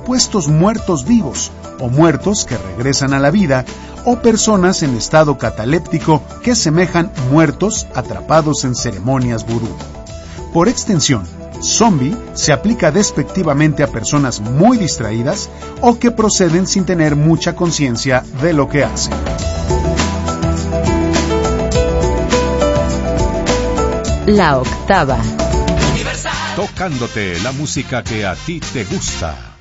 supuestos muertos vivos o muertos que regresan a la vida, o personas en estado cataléptico que semejan muertos atrapados en ceremonias vudú. Por extensión, zombie se aplica despectivamente a personas muy distraídas o que proceden sin tener mucha conciencia de lo que hacen. La octava. Tocándote la música que a ti te gusta.